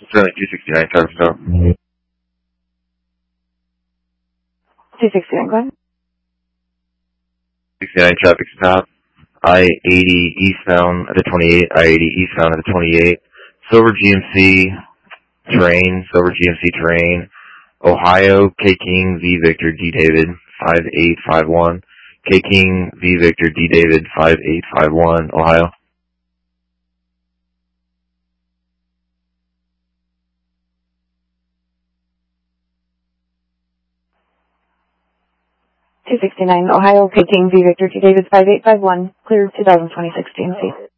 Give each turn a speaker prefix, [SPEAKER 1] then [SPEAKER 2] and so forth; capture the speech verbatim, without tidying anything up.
[SPEAKER 1] Sterling two sixty-nine, traffic stop.
[SPEAKER 2] two sixty-nine, go ahead.
[SPEAKER 1] sixty-nine traffic stop. I eighty eastbound at the twenty-eight, I eighty eastbound at the twenty-eight. Silver G M C terrain, Silver G M C terrain. Ohio, K King V Victor D David five eight five one. K King V Victor D David five eight five one, Ohio.
[SPEAKER 2] two sixty-nine, Ohio, K King V Victor D David five eight five one, clear two thousand twenty-six G M C.